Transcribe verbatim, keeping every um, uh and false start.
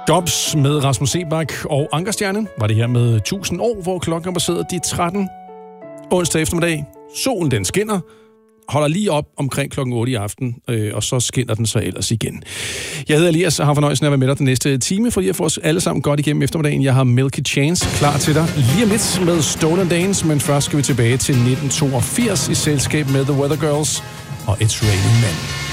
Dobbs med Rasmus Seebach og Ankerstjerne var det her med tusind år, hvor klokken er passeret de tretten. Onsdag eftermiddag. Solen den skinner. Holder lige op omkring klokken otte i aften, øh, og så skinner den så ellers igen. Jeg hedder Elias og har fornøjelsen af at være med dig den næste time, fordi jeg får os alle sammen godt igennem eftermiddagen. Jeg har Milky Chance klar til dig lige om lidt med Stolen Dance, men først skal vi tilbage til nitten toogfirs i selskab med The Weather Girls og It's Raining Men.